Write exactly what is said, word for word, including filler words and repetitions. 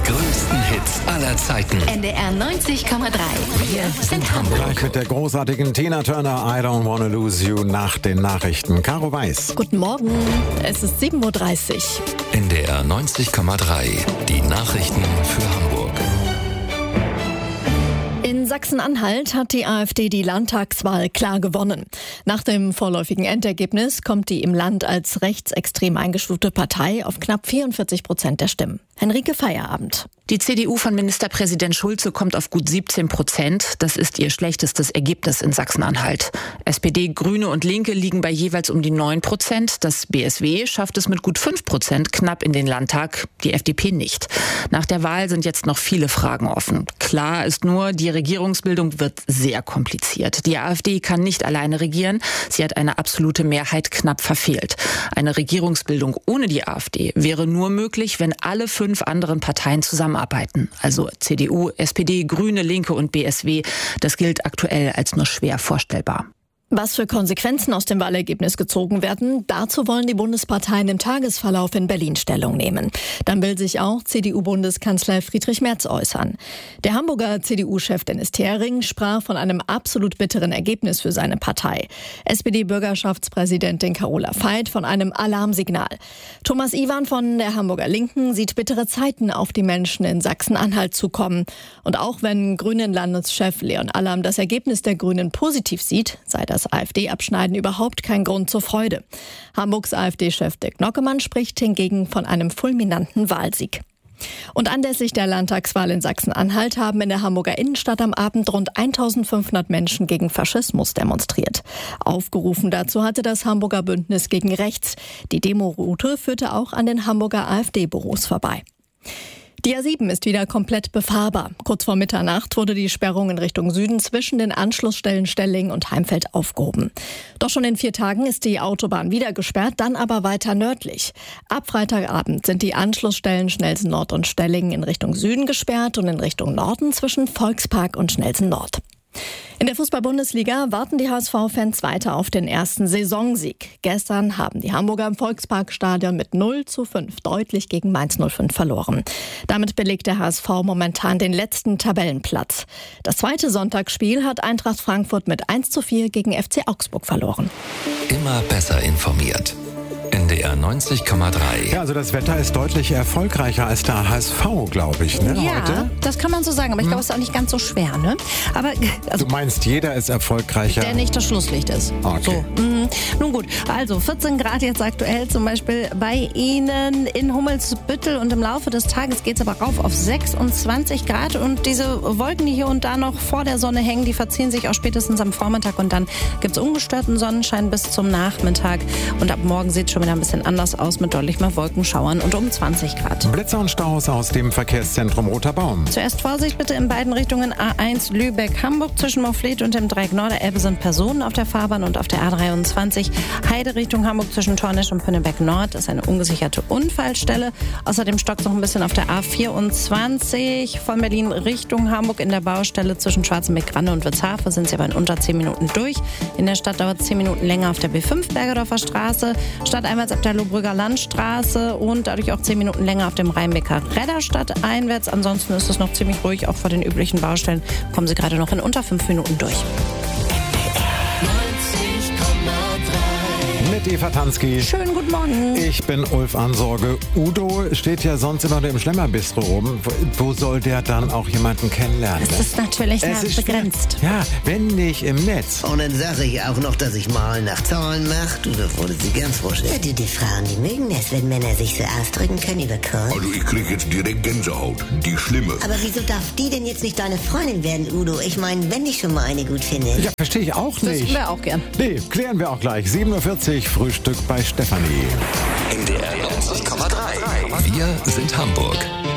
größten Hits aller Zeiten. N D R neunzig Komma drei. Wir sind Hamburg. Gleich mit der großartigen Tina Turner, I Don't Wanna Lose You, nach den Nachrichten. Caro Weiß. Guten Morgen, es ist sieben Uhr dreißig. N D R neunzig Komma drei. Die Nachrichten für Hamburg. In Sachsen-Anhalt hat die AfD die Landtagswahl klar gewonnen. Nach dem vorläufigen Endergebnis kommt die im Land als rechtsextrem eingestufte Partei auf knapp vierundvierzig Prozent der Stimmen. Henrike Feierabend. Die C D U von Ministerpräsident Schulze kommt auf gut siebzehn Prozent. Das ist ihr schlechtestes Ergebnis in Sachsen-Anhalt. S P D, Grüne und Linke liegen bei jeweils um die neun Prozent. Das B S W schafft es mit gut fünf Prozent knapp in den Landtag, die F D P nicht. Nach der Wahl sind jetzt noch viele Fragen offen. Klar ist nur, die Regierungsbildung wird sehr kompliziert. Die AfD kann nicht alleine regieren. Sie hat eine absolute Mehrheit knapp verfehlt. Eine Regierungsbildung ohne die AfD wäre nur möglich, wenn alle fünf anderen Parteien zusammenarbeiten. Also C D U, S P D, Grüne, Linke und B S W. Das gilt aktuell als nur schwer vorstellbar. Was für Konsequenzen aus dem Wahlergebnis gezogen werden, dazu wollen die Bundesparteien im Tagesverlauf in Berlin Stellung nehmen. Dann will sich auch C D U-Bundeskanzler Friedrich Merz äußern. Der Hamburger C D U-Chef Dennis Thering sprach von einem absolut bitteren Ergebnis für seine Partei. S P D-Bürgerschaftspräsidentin Carola Veit von einem Alarmsignal. Thomas Iwan von der Hamburger Linken sieht bittere Zeiten auf die Menschen in Sachsen-Anhalt zukommen. Und auch wenn Grünen-Landeschef Leon Allam das Ergebnis der Grünen positiv sieht, sei das Das AfD-Abschneiden überhaupt kein Grund zur Freude. Hamburgs AfD-Chef Dirk Nockemann spricht hingegen von einem fulminanten Wahlsieg. Und anlässlich der Landtagswahl in Sachsen-Anhalt haben in der Hamburger Innenstadt am Abend rund eintausendfünfhundert Menschen gegen Faschismus demonstriert. Aufgerufen dazu hatte das Hamburger Bündnis gegen Rechts. Die Demoroute führte auch an den Hamburger AfD-Büros vorbei. Die A sieben ist wieder komplett befahrbar. Kurz vor Mitternacht wurde die Sperrung in Richtung Süden zwischen den Anschlussstellen Stelling und Heimfeld aufgehoben. Doch schon in vier Tagen ist die Autobahn wieder gesperrt, dann aber weiter nördlich. Ab Freitagabend sind die Anschlussstellen Schnelsen Nord und Stelling in Richtung Süden gesperrt und in Richtung Norden zwischen Volkspark und Schnelsen Nord. In der Fußball-Bundesliga warten die H S V-Fans weiter auf den ersten Saisonsieg. Gestern haben die Hamburger im Volksparkstadion mit null zu fünf deutlich gegen Mainz null fünf verloren. Damit belegt der H S V momentan den letzten Tabellenplatz. Das zweite Sonntagsspiel hat Eintracht Frankfurt mit eins zu vier gegen F C Augsburg verloren. Immer besser informiert. N D R neunzig Komma drei. Ja, also das Wetter ist deutlich erfolgreicher als der H S V, glaube ich, ne, ja, heute? Das kann man so sagen, aber ich glaube, es ist auch nicht ganz so schwer, ne? Aber, also, du meinst, jeder ist erfolgreicher? Der nicht das Schlusslicht ist. Okay. So, mhm. Nun gut, also vierzehn Grad jetzt aktuell zum Beispiel bei Ihnen in Hummelsbüttel und im Laufe des Tages geht es aber rauf auf sechsundzwanzig Grad und diese Wolken, die hier und da noch vor der Sonne hängen, die verziehen sich auch spätestens am Vormittag und dann gibt es ungestörten Sonnenschein bis zum Nachmittag und ab morgen sieht es schon wieder ein bisschen anders aus mit deutlich mehr Wolkenschauern und um zwanzig Grad. Blitzer und Staus aus dem Verkehrszentrum Roter Baum. Zuerst Vorsicht bitte in beiden Richtungen A eins Lübeck-Hamburg zwischen Moffleth und dem Dreieck Norderelbe sind Personen auf der Fahrbahn und auf der A dreiundzwanzig Heide Richtung Hamburg zwischen Tornisch und Pünnebeck Nord ist eine ungesicherte Unfallstelle. Außerdem stockt es noch ein bisschen auf der A vierundzwanzig von Berlin Richtung Hamburg in der Baustelle zwischen Schwarzenbeck-Granne und Witzhafe sind sie aber in unter zehn Minuten durch. In der Stadt dauert es zehn Minuten länger auf der B fünf Bergedorfer Straße. Stadteinwärts ab der Lohbrügger Landstraße und dadurch auch zehn Minuten länger auf dem Rheinbecker Redderstadt einwärts. Ansonsten ist es noch ziemlich ruhig, auch vor den üblichen Baustellen kommen sie gerade noch in unter fünf Minuten durch. Mit Eva Tansky. Schönen guten Morgen. Ich bin Ulf Ansorge. Udo steht ja sonst immer im Schlemmerbistro rum. Wo soll der dann auch jemanden kennenlernen? Das ist natürlich es ist begrenzt. Ja, wenn nicht im Netz. Und dann sage ich auch noch, dass ich mal nach Zahlen mache. Du, das würde sie ganz vorstellen. Ja, die, die Frauen, die mögen es, wenn Männer sich so ausdrücken können über Calls. Also ich krieg jetzt direkt Gänsehaut. Die schlimme. Aber wieso darf die denn jetzt nicht deine Freundin werden, Udo? Ich meine, wenn dich schon mal eine gut findest. Ja, verstehe ich auch nicht. Das wir auch gern. Nee, klären wir auch gleich. sieben Uhr vierzig, Frühstück bei Stefanie. N D R neunzig Komma drei. Wir sind Hamburg.